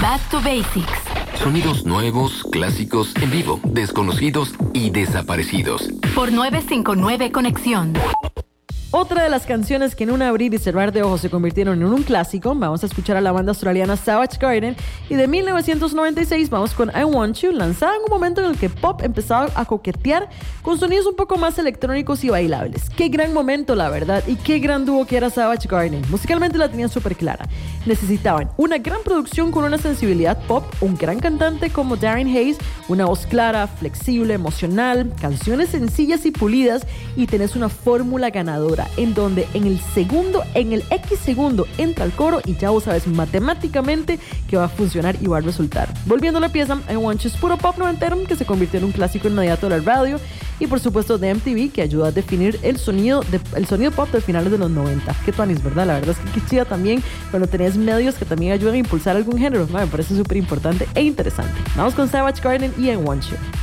Back to Basics. Sonidos nuevos, clásicos, en vivo, desconocidos y desaparecidos. Por 959 Conexión. Otra de las canciones que en un abrir y cerrar de ojos se convirtieron en un clásico, vamos a escuchar a la banda australiana Savage Garden, y de 1996 vamos con I Want You, lanzada en un momento en el que pop empezaba a coquetear con sonidos un poco más electrónicos y bailables. Qué gran momento, la verdad, y qué gran dúo que era Savage Garden. Musicalmente la tenían súper clara. Necesitaban una gran producción con una sensibilidad pop, un gran cantante como Darren Hayes, una voz clara, flexible, emocional, canciones sencillas y pulidas, y tenés una fórmula ganadora en donde en el X segundo entra el coro y ya vos sabes matemáticamente que va a funcionar y va a resultar. Volviendo a la pieza, I Want You es puro pop noventero que se convirtió en un clásico inmediato de la radio y por supuesto de MTV, que ayuda a definir el sonido pop de finales de los 90. Qué tuanis, ¿verdad? La verdad es que qué chida también cuando tenés medios que también ayudan a impulsar algún género. Me parece súper importante e interesante. Vamos con Savage Garden y I Want You.